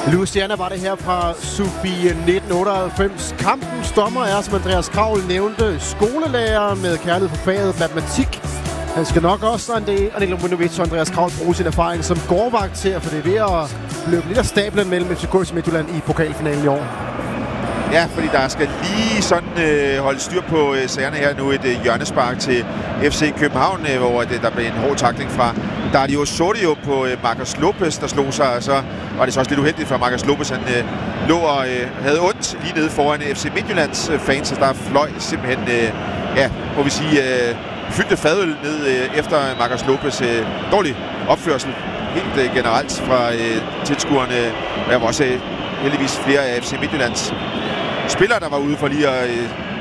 Luciana var det her fra Sofie 1998. Kampens dommer er, som Andreas Kravl nævnte, skolelærer med kærlighed for faget matematik. Han skal nok også, Anel Munovic og Andreas Kravl, bruge sin erfaring som gårdvagt til, for det er ved at løbe lidt af stablen mellem FCK og Midtjylland i pokalfinalen i år. Ja, fordi der skal lige sådan holde styr på sagerne her nu. Et hjørnespark til FC København, hvor der blev en hård tackling fra Dario Osorio på Marcos Lopez, der slog sig. Og så var det så også lidt uheldigt for Marcos Lopez. Han lå og havde ondt lige nede foran FC Midtjyllands fans, så der fløj simpelthen, må vi sige, fyldte fadøl ned efter Marcos Lopez. Dårlig opførsel helt generelt fra tilskuerne. Der var også heldigvis flere af FC Midtjyllands spillere, der var ude for lige at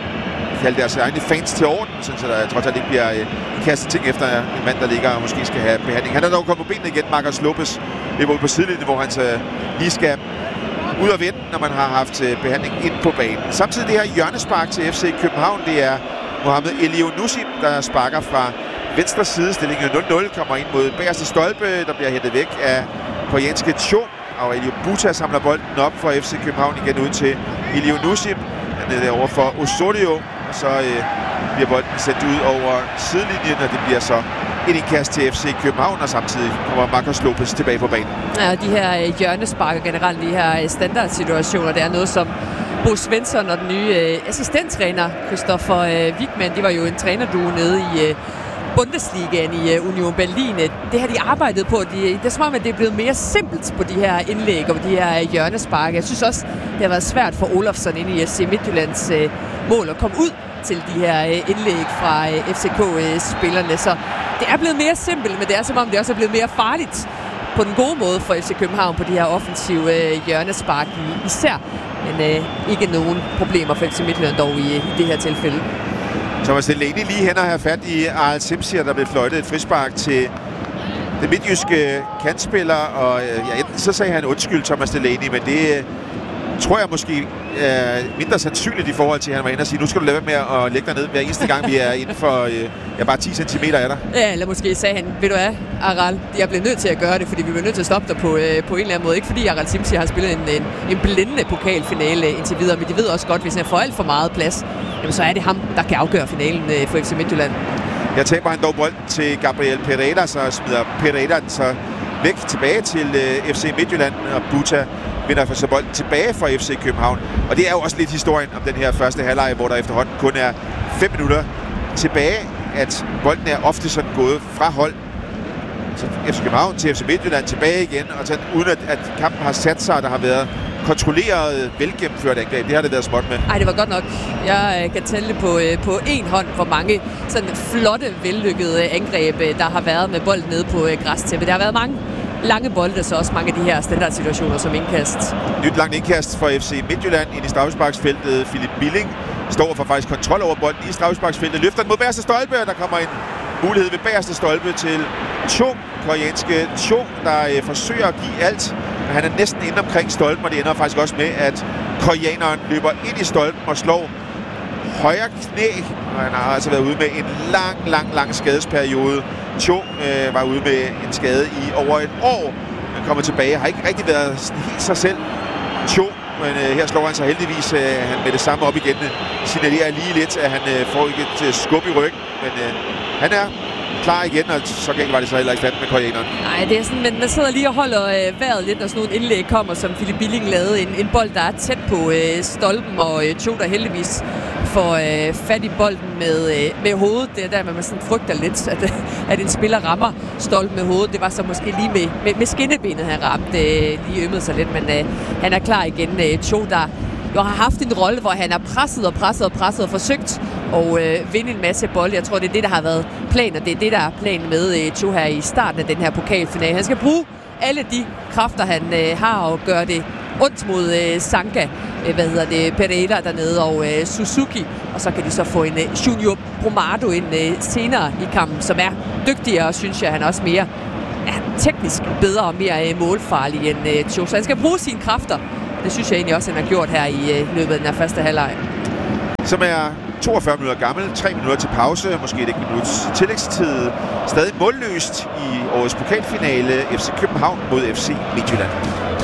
kalde deres egne fans til orden, så der trods alt ikke bliver kastet ting efter en mand, der ligger og måske skal have behandling. Han er dog kommet på benene igen, Marcos Lopez. Det var ude på sidelinjen, hvor han så lige skal ud og vende, når man har haft behandling ind på banen. Samtidig det her hjørnespark til FC København, det er Mohamed Elyounoussi, der sparker fra venstre side. Stillingen 0-0, kommer ind mod bagerste stolpe, der bliver hættet væk af koreanske Cho. Og Elio Buta samler bolden op for FC København igen ud til Elyounoussi. Han er derovre for Osorio, og så bliver bolden sendt ud over sidelinjen, og det bliver så et indkast til FC København, og samtidig kommer Marcos Lopez tilbage på banen. Ja, de her hjørnesparker generelt, de her standardsituationer, det er noget som Bo Svensson og den nye assistenttræner Christopher Wickman, de var jo en trænerduo nede i Bundesligaen i Union Berlin. Det har de arbejdet på. Det er som om, at det er blevet mere simpelt på de her indlæg og på de her hjørnespark. Jeg synes også, det har været svært for Olofsson inde i FC Midtjyllands mål at komme ud til de her indlæg fra FCK-spillerne. Så det er blevet mere simpelt, men det er som om, det også er blevet mere farligt på den gode måde for FC København på de her offensive hjørnespark især. Men ikke nogen problemer for FC Midtjylland dog i det her tilfælde. Thomas Delaney lige hen og have fat i Aral Simsier, der blev fløjtet et frispark til den midtjyske kantspiller, og så sagde han undskyld, Thomas Delaney, men det tror jeg måske er mindre sandsynligt i forhold til, at han var inde og sige, nu skal du lade være med at lægge dig ned hver eneste gang, vi er inden for bare 10 cm af dig. Ja, eller måske sagde han, ved du hvad, Aral, jeg bliver nødt til at gøre det, fordi vi bliver nødt til at stoppe dig på en eller anden måde. Ikke fordi Aral Simsier har spillet en blændende pokalfinale indtil videre, men de ved også godt, hvis han får alt for meget plads, jamen så er det ham, der kan afgøre finalen for FC Midtjylland. Jeg taber han dog bolden til Gabriel Pereira, så smider Pereira så væk tilbage til FC Midtjylland, og Buta vinder så bolden tilbage fra FC København. Og det er jo også lidt historien om den her første halvleg, hvor der efterhånden kun er 5 minutter tilbage, at bolden er ofte sådan gået fra hold til FC København til FC Midtjylland tilbage igen, og så, uden at kampen har sat sig, og der har været kontrolleret, velgennemført angreb. Det har det været småt med. Ej, det var godt nok. Jeg kan tælle på én hånd, hvor mange sådan flotte, vellykkede angreb, der har været med bolden nede på græstæppet. Der har været mange lange bolde, så også mange af de her standardsituationer som indkast. Nyt langt indkast for FC Midtjylland ind i straffesparksfeltet. Philip Billing står for faktisk kontrol over bolden i straffesparksfeltet. Løfter den mod bagerste stolpe, og der kommer en mulighed ved bagerste stolpe til Cho, koreanske Cho, der forsøger at give alt. Men han er næsten inde omkring stolpen, og det ender faktisk også med, at koreaneren løber ind i stolpen og slår højre knæ. Og han har altså været ude med en lang skadesperiode. Cho var ude med en skade i over et år. Han kommer tilbage, har ikke rigtig været helt sig selv. Cho, men her slår han sig heldigvis han med det samme op igen. Signalerer lige lidt, at han får ikke et skub i ryggen, men han er klar igen, og så galt var det så heller ikke fat med koreaneren. Nej, det er sådan, men man sidder lige og holder vejret lidt, når sådan nogle indlæg kommer, som Philip Billing lavede. En bold, der er tæt på stolpen, og Cho, der heldigvis får fat i bolden med hovedet. Det er der, man sådan frygter lidt, at en spiller rammer stolpen med hovedet. Det var så måske lige med skinnebenet, han ramte. Lige ømmede sig lidt, men han er klar igen. Cho, der jo har haft en rolle, hvor han har presset og forsøgt at vinde en masse bolde. Jeg tror, det er det, der har været planen, og det er det, der er planen med Cho her i starten af den her pokalfinale. Han skal bruge alle de kræfter, han har, og gøre det ondt mod Sanka, Pereira dernede, og Suzuki. Og så kan de så få en Junior Brumado ind senere i kampen, som er dygtigere, og synes jeg, han er også mere teknisk bedre og mere målfarlig end Cho. Så han skal bruge sine kræfter. Det synes jeg egentlig også, han har gjort her i løbet af den her første halvleg. Som er 42 minutter gammel, 3 minutter til pause, måske et minuts tillægstid. Stadig målløst i årets pokalfinale FC København mod FC Midtjylland.